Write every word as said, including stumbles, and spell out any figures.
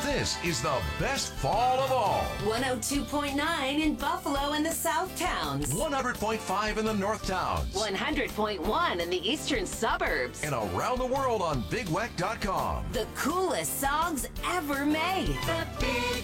This is the best fall of all. one oh two point nine in Buffalo and the South Towns. one hundred point five in the North Towns. one hundred point one in the eastern suburbs. And around the world on big weck dot com. The coolest songs ever made. The Big